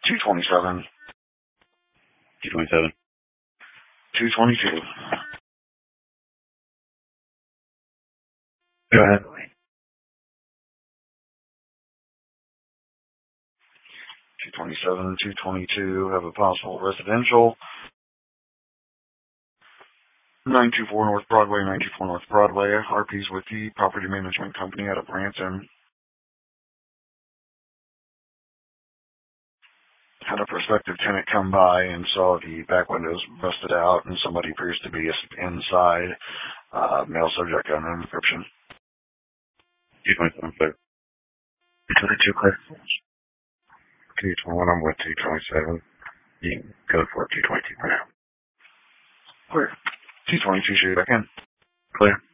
227. 227. 222. Go ahead. 227, 222, have a possible residential. 924 North Broadway, 924 North Broadway, RP's with the property management company out of Branson. Had a prospective tenant come by and saw the back windows busted out and somebody appears to be inside. Male subject unknown description. 227, clear. 222 clear. 221, I'm with 227. You can go for 222 for now. Clear. 222 shoot back in. Clear.